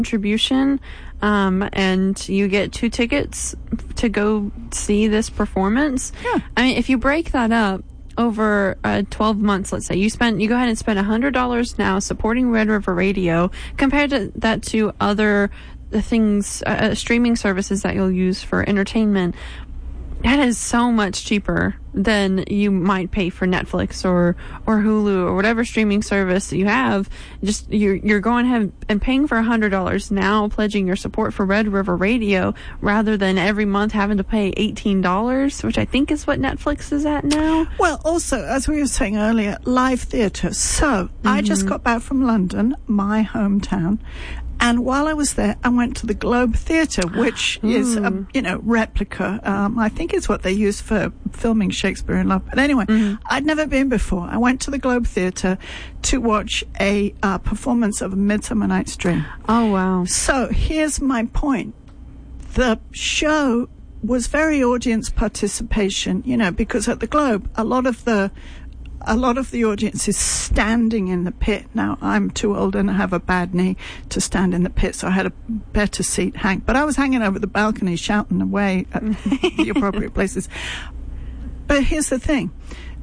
contribution, and you get 2 tickets to go see this performance. Yeah. I mean, if you break that up over 12 months, let's say you go ahead and spend $100 now supporting Red River Radio, compared to that to other things, streaming services that you'll use for entertainment. That is so much cheaper than you might pay for Netflix or Hulu or whatever streaming service that you have. Just you're going ahead and paying for $100 now, pledging your support for Red River Radio, rather than every month having to pay $18, which I think is what Netflix is at now. Well, also, as we were saying earlier, live theatre. So I just got back from London, my hometown. And while I was there, I went to the Globe Theatre, which is a, replica. I think it's what they use for filming Shakespeare in Love. But anyway, I'd never been before. I went to the Globe Theatre to watch a performance of A Midsummer Night's Dream. Oh, wow. So here's my point. The show was very audience participation, because at the Globe, a lot of the audience is standing in the pit. Now, I'm too old and I have a bad knee to stand in the pit, so I had a better seat but I was hanging over the balcony shouting away at the appropriate places. But here's the thing.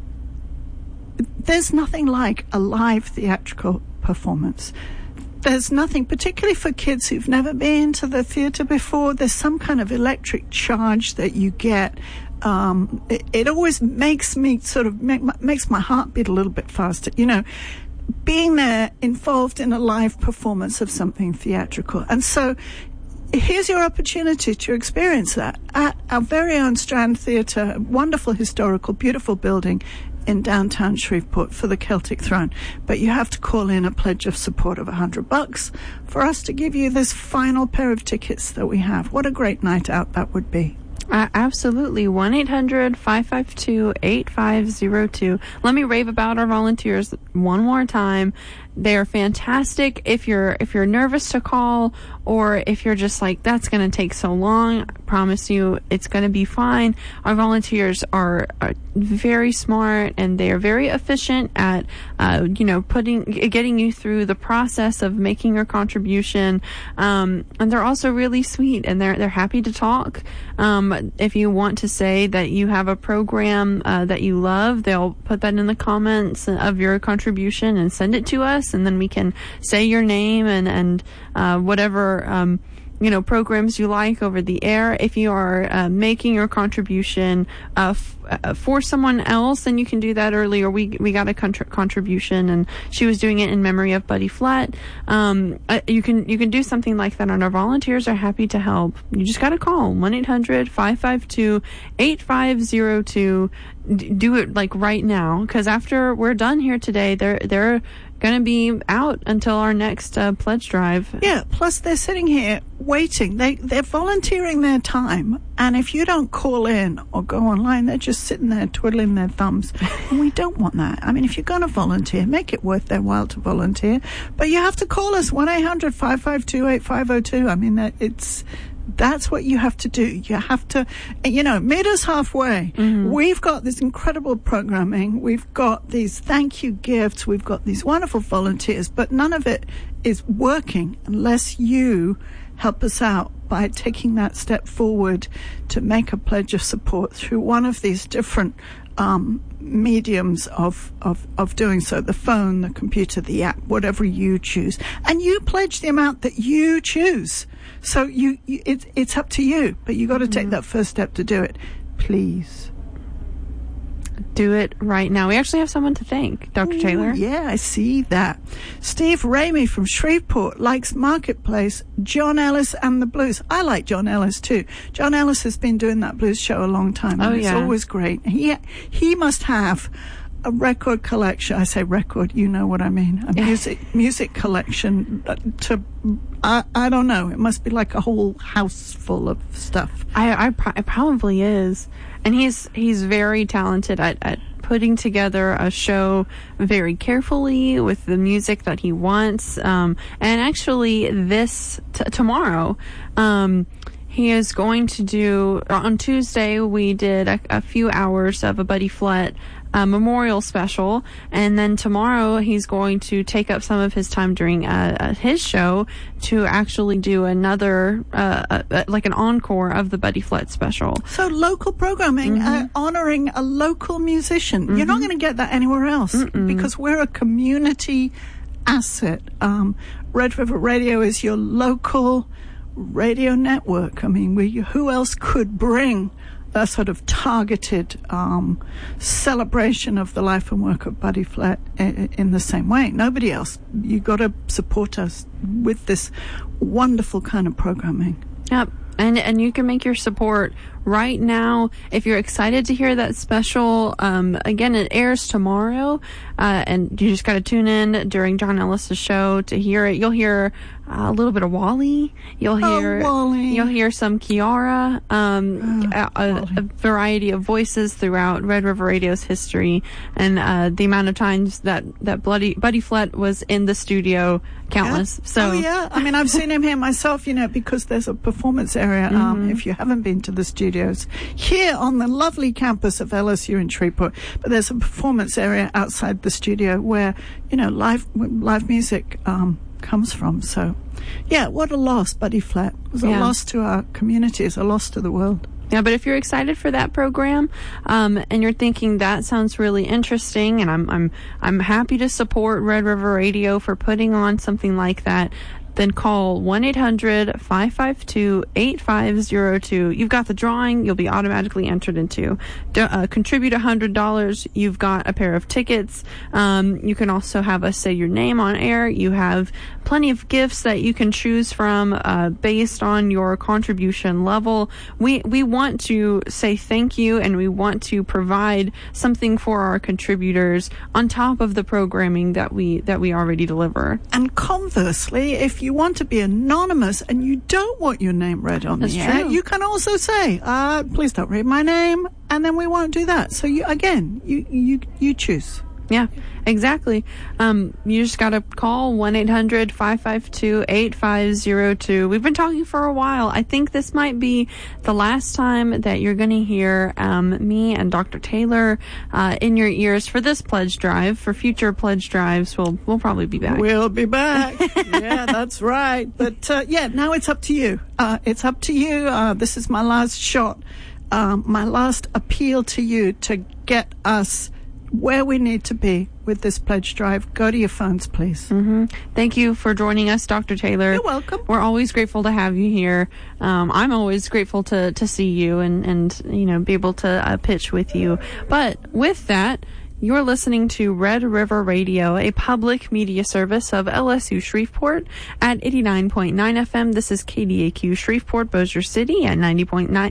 There's nothing like a live theatrical performance. There's nothing, particularly for kids who've never been to the theatre before, there's some kind of electric charge that you get. It always makes me makes my heart beat a little bit faster, being there involved in a live performance of something theatrical. And so here's your opportunity to experience that at our very own Strand Theatre, a wonderful historical, beautiful building in downtown Shreveport for the Celtic Throne. But you have to call in a pledge of support of $100 for us to give you this final pair of tickets that we have. What a great night out that would be. Absolutely. 1-800-552-8502. Let me rave about our volunteers one more time. They are fantastic. If you're nervous to call, or if you're just like, that's going to take so long, I promise you it's going to be fine. Our volunteers are very smart, and they are very efficient at, getting you through the process of making your contribution. And they're also really sweet, and they're happy to talk. If you want to say that you have a program that you love, they'll put that in the comments of your contribution and send it to us, and then we can say your name and whatever programs you like over the air. If you are making your contribution for someone else, then you can do that earlier. We got a contribution, and she was doing it in memory of Buddy Flat. You can do something like that, and our volunteers are happy to help. You just got to call 1-800-552-8502. Do it like right now, because after we're done here today, they're going to be out until our next pledge drive. Yeah, plus they're sitting here waiting. They're volunteering their time, and if you don't call in or go online, they're just sitting there twiddling their thumbs. And we don't want that. I mean, if you're going to volunteer, make it worth their while to volunteer. But you have to call us, 1-800-552-8502. I mean, that's what you have to do. You have to, meet us halfway. Mm-hmm. We've got this incredible programming. We've got these thank you gifts. We've got these wonderful volunteers, but none of it is working unless you help us out by taking that step forward to make a pledge of support through one of these different mediums of doing so: the phone, the computer, the app, whatever you choose. And you pledge the amount that you choose. So it's up to you, but you got to take that first step to do it. Please do it right now. We actually have someone to thank, Dr. Taylor. Yeah, I see that. Steve Ramey from Shreveport likes Marketplace, John Ellis and the blues. I like John Ellis too. John Ellis has been doing that blues show a long time. Oh, and it's always great. He must have a record collection. I say record, you know what I mean. A music collection to, I don't know. It must be like a whole house full of stuff. It probably is. And he's very talented at putting together a show very carefully with the music that he wants. And actually tomorrow, he is going to do, on Tuesday, we did a few hours of a Buddy Flat memorial special, and then tomorrow he's going to take up some of his time during his show to actually do another like an encore of the Buddy Flett special. So local programming, honoring a local musician. You're not going to get that anywhere else because we're a community asset. Red River Radio is your local radio network. I mean, who else could bring a sort of targeted celebration of the life and work of Buddy Flett in the same way? Nobody else. You got to support us with this wonderful kind of programming. Yep. And you can make your support right now. If you're excited to hear that special, again, it airs tomorrow, and you just got to tune in during John Ellis's show to hear it. You'll hear a little bit of Wally. You'll hear some Kiara, a variety of voices throughout Red River Radio's history, and the amount of times that Buddy Flett was in the studio, countless. Yeah. So I mean, I've seen him here myself, because there's a performance area. If you haven't been to the studios here on the lovely campus of LSU in Shreveport, but there's a performance area outside the studio where live music comes from. So, yeah, what a loss, Buddy Flett. It was a loss to our community. It's a loss to the world. Yeah, but if you're excited for that program, and you're thinking that sounds really interesting, and I'm happy to support Red River Radio for putting on something like that, then call 1-800-552-8502. You've got the drawing. You'll be automatically entered into. Contribute $100. You've got a pair of tickets. You can also have us say your name on air. You have plenty of gifts that you can choose from based on your contribution level. We want to say thank you, and we want to provide something for our contributors on top of the programming that we already deliver. And conversely, if you want to be anonymous and you don't want your name read on the air, you can also say, please don't read my name, and then we won't do that. So you choose. Yeah, exactly. You just got to call 1-800-552-8502. We've been talking for a while. I think this might be the last time that you're going to hear me and Dr. Taylor in your ears for this pledge drive. For future pledge drives, we'll probably be back. We'll be back. Yeah, that's right. But now it's up to you. It's up to you. This is my last shot, my last appeal to you to get us where we need to be with this pledge drive. Go to your phones, please. Thank you for joining us, Dr. Taylor. You're welcome. We're always grateful to have you here. I'm always grateful to see you and be able to pitch with you. But with that, you're listening to Red River Radio, a public media service of LSU Shreveport at 89.9 FM. This is KDAQ Shreveport, Bossier City at 90.9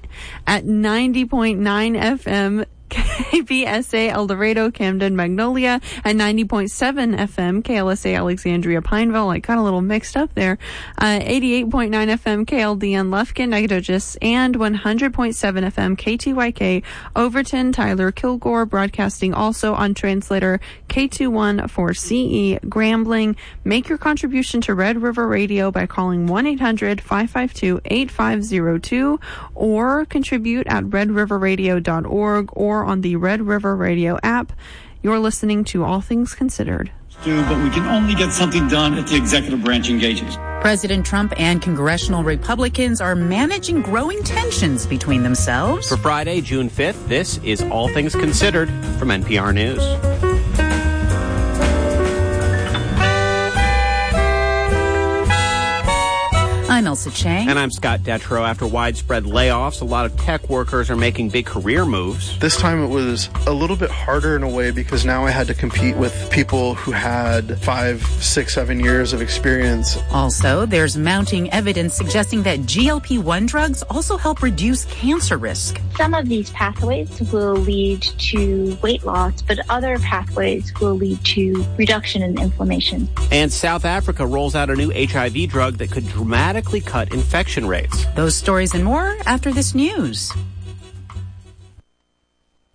FM. KBSA El Dorado, Camden, Magnolia at 90.7 FM, KLSA Alexandria, Pineville. I got a little mixed up there. 88.9 FM, KLDN Lufkin, Nacogdoches, and 100.7 FM, KTYK, Overton, Tyler, Kilgore, broadcasting also on translator K21-4CE, Grambling. Make your contribution to Red River Radio by calling 1-800-552-8502 or contribute at redriverradio.org or on the Red River Radio app. You're listening to All Things Considered. But we can only get something done if the executive branch engages. President Trump and congressional Republicans are managing growing tensions between themselves. For Friday, June 5th, this is All Things Considered from NPR News. I'm Elsa Chang. And I'm Scott Detrow. After widespread layoffs, a lot of tech workers are making big career moves. This time it was a little bit harder in a way because now I had to compete with people who had 5, 6, 7 years of experience. Also, there's mounting evidence suggesting that GLP-1 drugs also help reduce cancer risk. Some of these pathways will lead to weight loss, but other pathways will lead to reduction in inflammation. And South Africa rolls out a new HIV drug that could dramatically cut infection rates. Those stories and more after this news.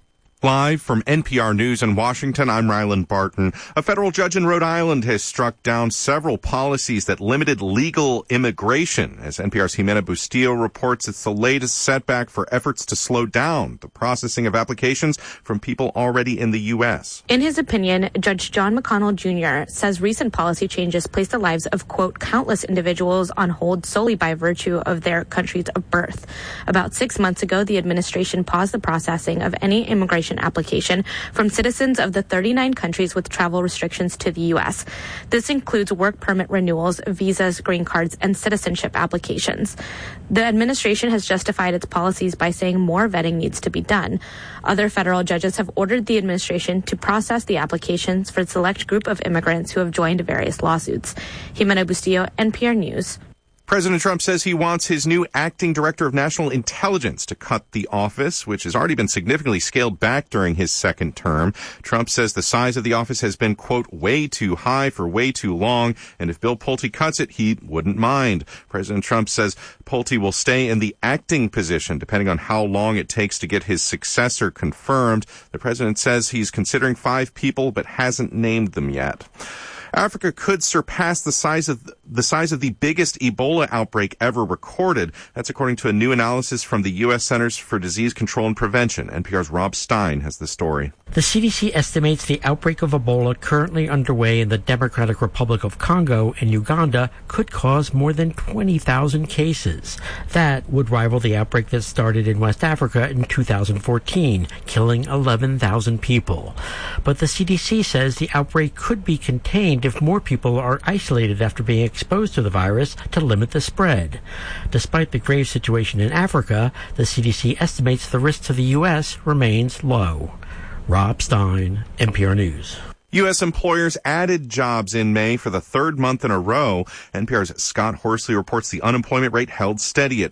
Live from NPR News in Washington, I'm Ryland Barton. A federal judge in Rhode Island has struck down several policies that limited legal immigration. As NPR's Jimena Bustillo reports, it's the latest setback for efforts to slow down the processing of applications from people already in the U.S. In his opinion, Judge John McConnell Jr. says recent policy changes place the lives of, quote, countless individuals on hold solely by virtue of their countries of birth. About 6 months ago, the administration paused the processing of any immigration application from citizens of the 39 countries with travel restrictions to the U.S. This includes work permit renewals, visas, green cards, and citizenship applications. The administration has justified its policies by saying more vetting needs to be done. Other federal judges have ordered the administration to process the applications for a select group of immigrants who have joined various lawsuits. Jimena Bustillo, NPR News. President Trump says he wants his new acting director of national intelligence to cut the office, which has already been significantly scaled back during his second term. Trump says the size of the office has been, quote, way too high for way too long, and if Bill Pulte cuts it, he wouldn't mind. President Trump says Pulte will stay in the acting position, depending on how long it takes to get his successor confirmed. The president says he's considering 5 people, but hasn't named them yet. Africa could surpass the size of the biggest Ebola outbreak ever recorded. That's according to a new analysis from the U.S. Centers for Disease Control and Prevention. NPR's Rob Stein has the story. The CDC estimates the outbreak of Ebola currently underway in the Democratic Republic of Congo and Uganda could cause more than 20,000 cases. That would rival the outbreak that started in West Africa in 2014, killing 11,000 people. But the CDC says the outbreak could be contained if more people are isolated after being exposed to the virus to limit the spread. Despite the grave situation in Africa, the CDC estimates the risk to the U.S. remains low. Rob Stein, NPR News. U.S. employers added jobs in May for the third month in a row. NPR's Scott Horsley reports the unemployment rate held steady at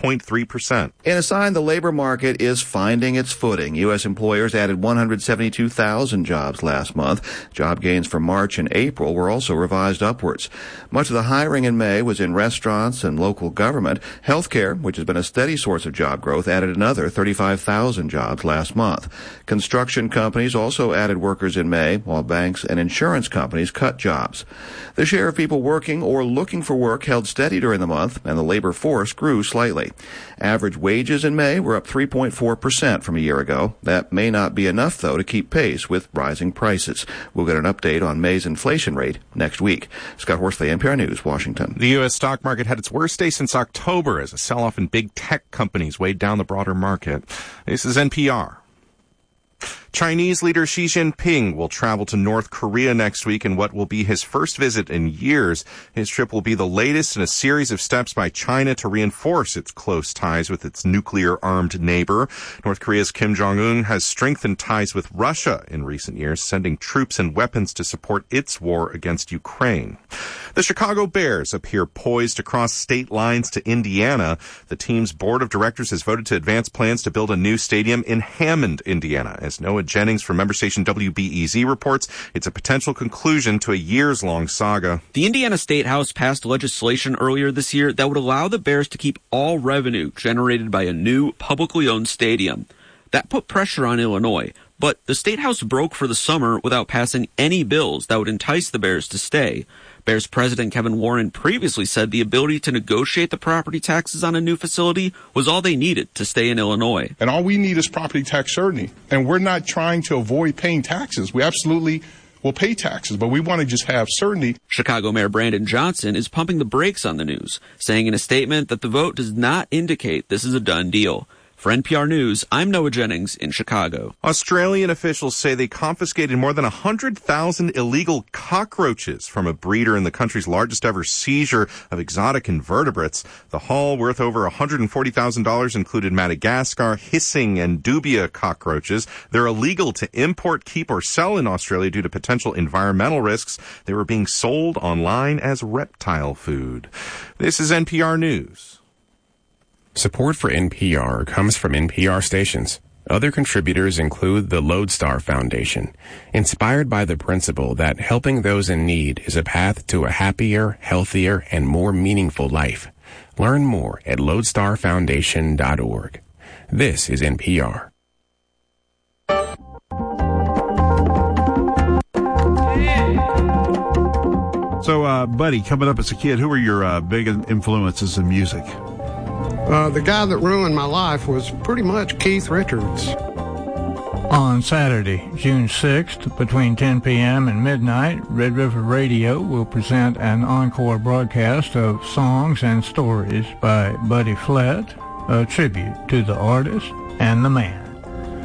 4.3%. In a sign the labor market is finding its footing, U.S. employers added 172,000 jobs last month. Job gains for March and April were also revised upwards. Much of the hiring in May was in restaurants and local government. Healthcare, which has been a steady source of job growth, added another 35,000 jobs last month. Construction companies also added workers in May, while banks and insurance companies cut jobs. The share of people working or looking for work held steady during the month, and the labor force grew slightly. Average wages in May were up 3.4% from a year ago. That may not be enough, though, to keep pace with rising prices. We'll get an update on May's inflation rate next week. Scott Horsley, NPR News, Washington. The U.S. stock market had its worst day since October as a sell-off in big tech companies weighed down the broader market. This is NPR. Chinese leader Xi Jinping will travel to North Korea next week in what will be his first visit in years. His trip will be the latest in a series of steps by China to reinforce its close ties with its nuclear-armed neighbor. North Korea's Kim Jong-un has strengthened ties with Russia in recent years, sending troops and weapons to support its war against Ukraine. The Chicago Bears appear poised to cross state lines to Indiana. The team's board of directors has voted to advance plans to build a new stadium in Hammond, Indiana. As Noah Jennings from member station WBEZ reports, it's a potential conclusion to a years-long saga. The Indiana State House passed legislation earlier this year that would allow the Bears to keep all revenue generated by a new publicly owned stadium. That put pressure on Illinois, but the State House broke for the summer without passing any bills that would entice the Bears to stay. Bears president Kevin Warren previously said the ability to negotiate the property taxes on a new facility was all they needed to stay in Illinois. And all we need is property tax certainty. And we're not trying to avoid paying taxes. We absolutely will pay taxes, but we want to just have certainty. Chicago Mayor Brandon Johnson is pumping the brakes on the news, saying in a statement that the vote does not indicate this is a done deal. For NPR News, I'm Noah Jennings in Chicago. Australian officials say they confiscated more than 100,000 illegal cockroaches from a breeder in the country's largest ever seizure of exotic invertebrates. The haul, worth over $140,000, included Madagascar, hissing, and dubia cockroaches. They're illegal to import, keep, or sell in Australia due to potential environmental risks. They were being sold online as reptile food. This is NPR News. Support for NPR comes from NPR stations. Other contributors include the Lodestar Foundation, inspired by the principle that helping those in need is a path to a happier, healthier, and more meaningful life. Learn more at lodestarfoundation.org. This is NPR. So, Buddy, coming up as a kid, who were your big influences in music? The guy that ruined my life was pretty much Keith Richards. On Saturday, June 6th, between 10 p.m. and midnight, Red River Radio will present an encore broadcast of Songs and Stories by Buddy Flett, a tribute to the artist and the man.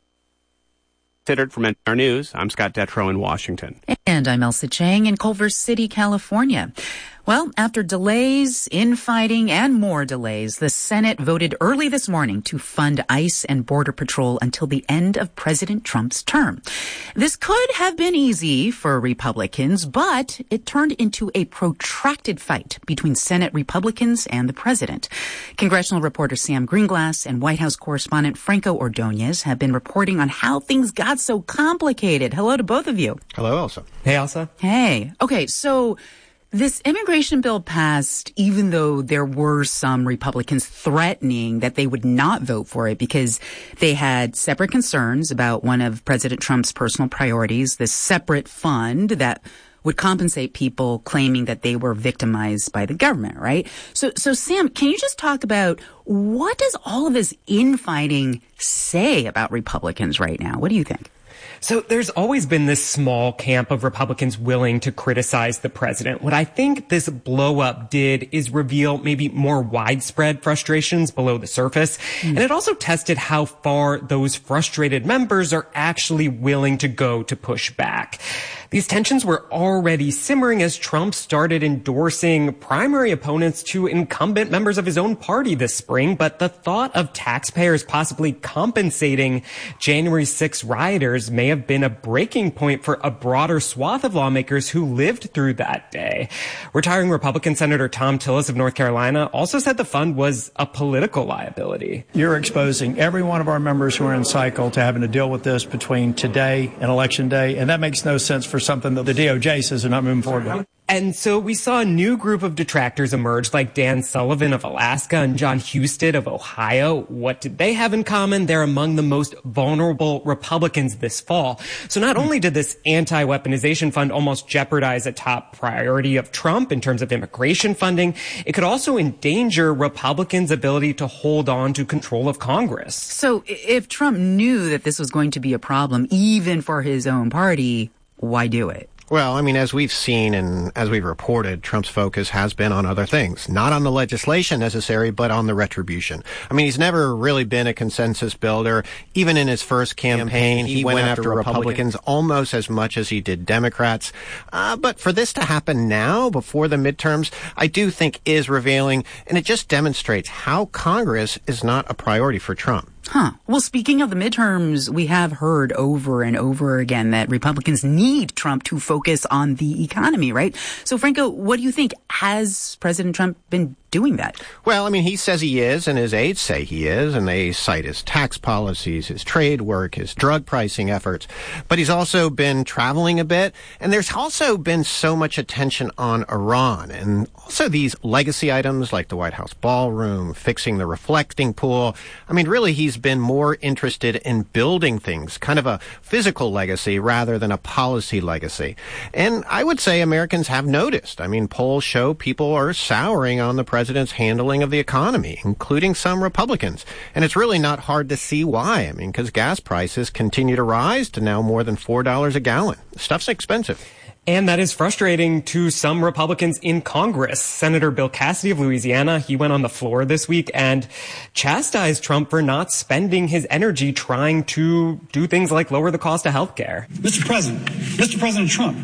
Considered from NPR News, I'm Scott Detrow in Washington. And I'm Elsa Chang in Culver City, California. Well, after delays, infighting, and more delays, the Senate voted early this morning to fund ICE and Border Patrol until the end of President Trump's term. This could have been easy for Republicans, but it turned into a protracted fight between Senate Republicans and the president. Congressional reporter Sam Greenglass and White House correspondent Franco Ordonez have been reporting on how things got so complicated. Hello to both of you. Hello, Elsa. Hey, Elsa. Hey. Okay, so this immigration bill passed even though there were some Republicans threatening that they would not vote for it because they had separate concerns about one of President Trump's personal priorities, this separate fund that would compensate people claiming that they were victimized by the government, right? So Sam, can you just talk about what does all of this infighting say about Republicans right now? What do you think? So there's always been this small camp of Republicans willing to criticize the president. What I think this blow up did is reveal maybe more widespread frustrations below the surface. And it also tested how far those frustrated members are actually willing to go to push back. These tensions were already simmering as Trump started endorsing primary opponents to incumbent members of his own party this spring. But the thought of taxpayers possibly compensating January 6 rioters may have been a breaking point for a broader swath of lawmakers who lived through that day. Retiring Republican Senator Thom Tillis of North Carolina also said the fund was a political liability. You're exposing every one of our members who are in cycle to having to deal with this between today and Election Day, and that makes no sense for something that the DOJ says they're not moving forward with. And so we saw a new group of detractors emerge, like Dan Sullivan of Alaska and John Husted of Ohio. What did they have in common? They're among the most vulnerable Republicans this fall. So not only did this anti-weaponization fund almost jeopardize a top priority of Trump in terms of immigration funding, it could also endanger Republicans' ability to hold on to control of Congress. So if Trump knew that this was going to be a problem, even for his own party, why do it? Well, I mean, as we've seen and as we've reported, Trump's focus has been on other things. Not on the legislation necessary, but on the retribution. I mean, he's never really been a consensus builder. Even in his first campaign, he went after Republicans almost as much as he did Democrats. But for this to happen now, before the midterms, I do think is revealing, and it just demonstrates how Congress is not a priority for Trump. Well, speaking of the midterms, we have heard over and over again that Republicans need Trump to focus on the economy, right? So, Franco, what do you think? Has President Trump been doing that? Well, I mean, he says he is, and his aides say he is, and they cite his tax policies, his trade work, his drug pricing efforts. But he's also been traveling a bit, and there's also been so much attention on Iran, and also these legacy items like the White House ballroom, fixing the reflecting pool. I mean, really, he's been more interested in building things, kind of a physical legacy rather than a policy legacy. And I would say Americans have noticed. I mean, polls show people are souring on the president's handling of the economy, including some Republicans. And it's really not hard to see why. I mean, because gas prices continue to rise to now more than $4 a gallon. Stuff's expensive. And that is frustrating to some Republicans in Congress. Senator Bill Cassidy of Louisiana, he went on the floor this week and chastised Trump for not spending his energy trying to do things like lower the cost of health care. Mr. President Trump,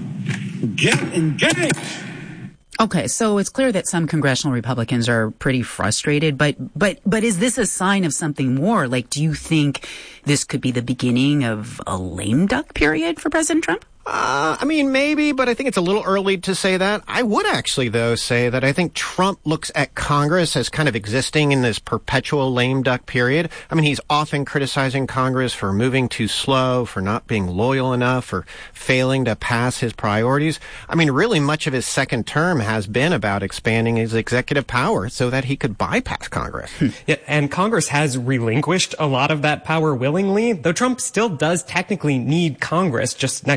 get engaged. Okay, so it's clear that some congressional Republicans are pretty frustrated, but is this a sign of something more? Like, do you think this could be the beginning of a lame duck period for President Trump? I mean, maybe, but I think it's a little early to say that. I would actually, though, say that I think Trump looks at Congress as kind of existing in this perpetual lame duck period. I mean, he's often criticizing Congress for moving too slow, for not being loyal enough, for failing to pass his priorities. I mean, really much of his second term has been about expanding his executive power so that he could bypass Congress. Yeah, and Congress has relinquished a lot of that power willingly, though Trump still does technically need Congress. Just next week,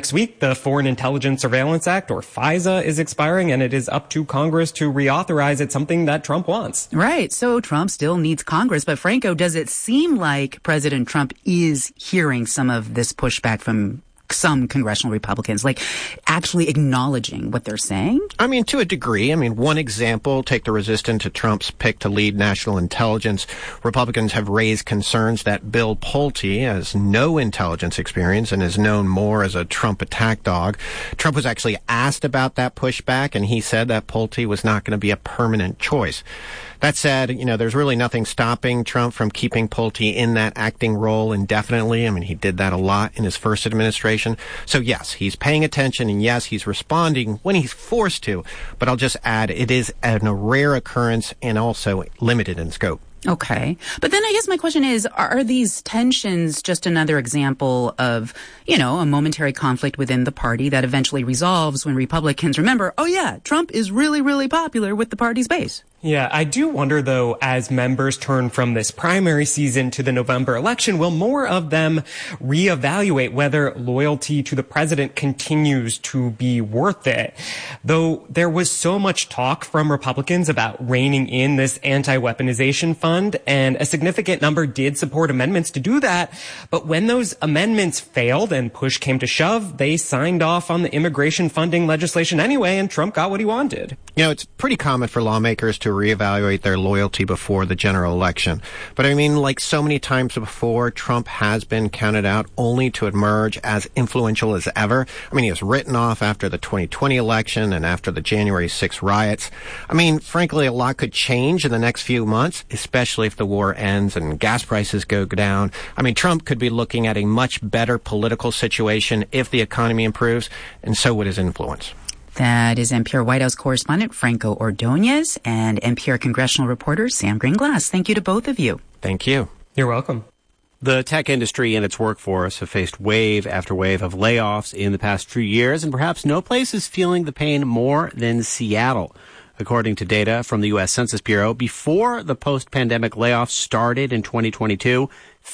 The Foreign Intelligence Surveillance Act, or FISA, is expiring, and it is up to Congress to reauthorize it, something that Trump wants. Right. So Trump still needs Congress. But Franco, does it seem like President Trump is hearing some of this pushback from some congressional Republicans, like actually acknowledging what they're saying? I mean, to a degree. I mean, one example, take the resistance to Trump's pick to lead national intelligence. Republicans have raised concerns that Bill Pulte has no intelligence experience and is known more as a Trump attack dog. Trump was actually asked about that pushback, and he said that Pulte was not going to be a permanent choice. That said, there's really nothing stopping Trump from keeping Pulte in that acting role indefinitely. I mean, he did that a lot in his first administration. So yes, he's paying attention, and yes, he's responding when he's forced to. But I'll just add, it is a rare occurrence and also limited in scope. Okay. But then I guess my question is, are these tensions just another example of, a momentary conflict within the party that eventually resolves when Republicans remember, oh yeah, Trump is really, really popular with the party's base? Yeah, I do wonder, though, as members turn from this primary season to the November election, will more of them reevaluate whether loyalty to the president continues to be worth it? Though there was so much talk from Republicans about reining in this anti-weaponization fund, and a significant number did support amendments to do that. But when those amendments failed and push came to shove, they signed off on the immigration funding legislation anyway, and Trump got what he wanted. It's pretty common for lawmakers to reevaluate their loyalty before the general election. But I mean, like so many times before, Trump has been counted out only to emerge as influential as ever. I mean, he was written off after the 2020 election and after the January 6 riots. I mean, frankly, a lot could change in the next few months, especially if the war ends and gas prices go down. I mean, Trump could be looking at a much better political situation if the economy improves, and so would his influence. That is NPR White House correspondent Franco Ordonez and NPR congressional reporter Sam Greenglass. Thank you to both of you. Thank you. You're welcome. The tech industry and its workforce have faced wave after wave of layoffs in the past few years, and perhaps no place is feeling the pain more than Seattle. According to data from the U.S. Census Bureau, before the post-pandemic layoffs started in 2022,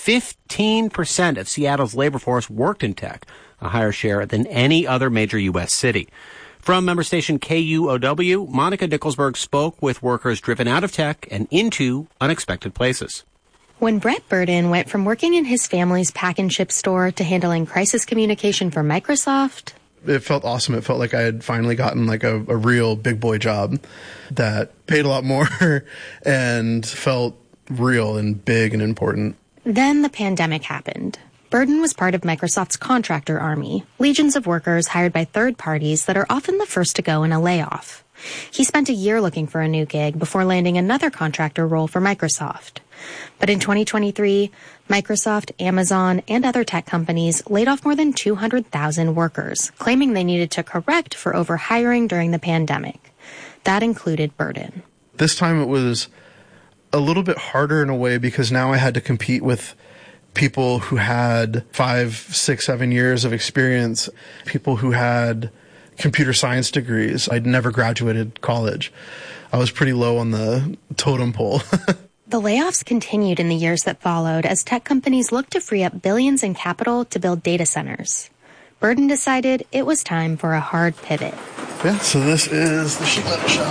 15% of Seattle's labor force worked in tech, a higher share than any other major U.S. city. From member station KUOW, Monica Nicholsberg spoke with workers driven out of tech and into unexpected places. When Brett Burden went from working in his family's pack and ship store to handling crisis communication for Microsoft, it felt awesome. It felt like I had finally gotten like a real big boy job that paid a lot more and felt real and big and important. Then the pandemic happened. Burden was part of Microsoft's contractor army, legions of workers hired by third parties that are often the first to go in a layoff. He spent a year looking for a new gig before landing another contractor role for Microsoft. But in 2023, Microsoft, Amazon, and other tech companies laid off more than 200,000 workers, claiming they needed to correct for overhiring during the pandemic. That included Burden. This time it was a little bit harder in a way because now I had to compete with people who had 5, 6, 7 years of experience, people who had computer science degrees. I'd never graduated college. I was pretty low on the totem pole. The layoffs continued in the years that followed as tech companies looked to free up billions in capital to build data centers. Burden decided it was time for a hard pivot. Yeah, so this is the sheet metal shop.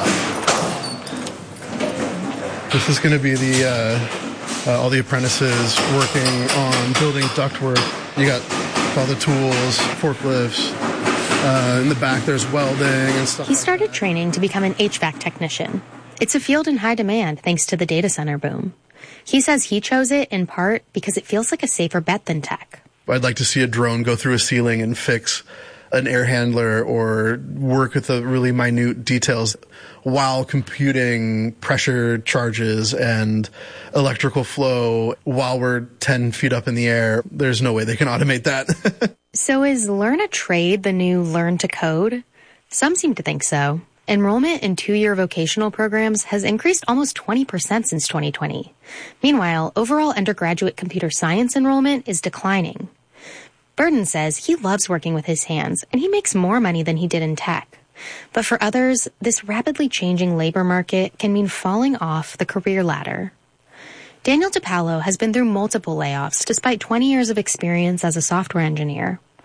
This is going to be all the apprentices working on building ductwork. You got all the tools, forklifts. In the back, there's welding and stuff. He started training to become an HVAC technician. It's a field in high demand thanks to the data center boom. He says he chose it in part because it feels like a safer bet than tech. I'd like to see a drone go through a ceiling and fix an air handler or work with the really minute details while computing pressure charges and electrical flow while we're 10 feet up in the air. There's no way they can automate that. So is Learn a Trade the new Learn to Code? Some seem to think so. Enrollment in 2-year vocational programs has increased almost 20% since 2020. Meanwhile, overall undergraduate computer science enrollment is declining. Burden says he loves working with his hands, and he makes more money than he did in tech. But for others, this rapidly changing labor market can mean falling off the career ladder. Daniel DiPaolo has been through multiple layoffs despite 20 years of experience as a software engineer.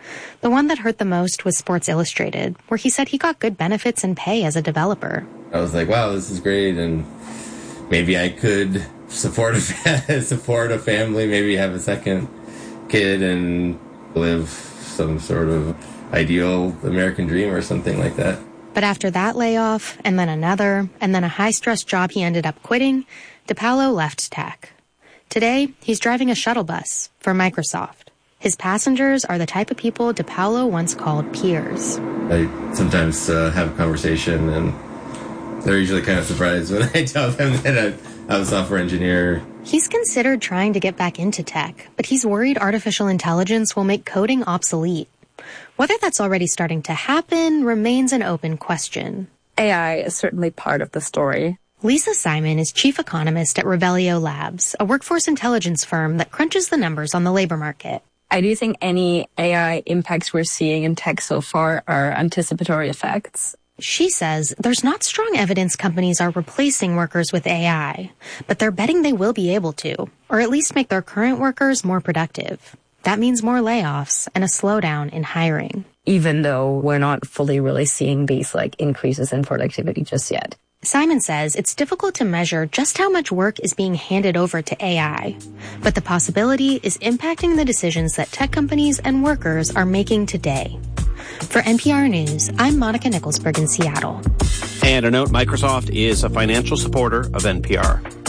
The one that hurt the most was Sports Illustrated, where he said he got good benefits and pay as a developer. I was like, wow, this is great, and maybe I could support a family, maybe have a second kid and live some sort of ideal American dream or something like that. But after that layoff, and then another, and then a high-stress job he ended up quitting, DePaolo left tech. Today, he's driving a shuttle bus for Microsoft. His passengers are the type of people DePaolo once called peers. I sometimes have a conversation, and they're usually kind of surprised when I tell them that I'm a software engineer. He's considered trying to get back into tech, but he's worried artificial intelligence will make coding obsolete. Whether that's already starting to happen remains an open question. AI is certainly part of the story. Lisa Simon is chief economist at Rebelio Labs, a workforce intelligence firm that crunches the numbers on the labor market. I do think any AI impacts we're seeing in tech so far are anticipatory effects. She says there's not strong evidence companies are replacing workers with AI, but they're betting they will be able to, or at least make their current workers more productive. That means more layoffs and a slowdown in hiring. Even though we're not fully really seeing these increases in productivity just yet. Simon says it's difficult to measure just how much work is being handed over to AI, but the possibility is impacting the decisions that tech companies and workers are making today. For NPR News, I'm Monica Nicholsberg in Seattle. And a note, Microsoft is a financial supporter of NPR.